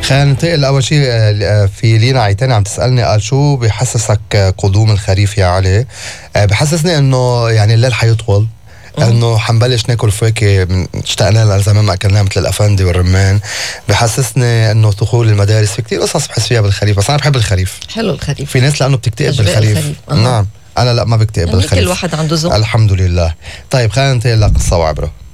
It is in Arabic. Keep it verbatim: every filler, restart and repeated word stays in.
خلينا ننتقل أول شيء. في لينا عيتاني عم تسألني، قال شو بحسسك قدوم الخريف يا علي؟ بحسسني إنه يعني الليل حيطول، انه حنبلش ناكل فواكه اشتقنا لها زمان ما اكلناها مثل الافندي والرمان. بحسسني انه دخول المدارس، في كتير قصص بحس فيها بالخريف، بس انا بحب الخريف. حلو الخريف. في ناس لانه بتكتئب بالخريف. الخريف. نعم انا لا، ما بكتئب يعني بالخريف، كل واحد عنده ذوق. الحمد لله. طيب خلينا ننتقل لقصة وعبرة.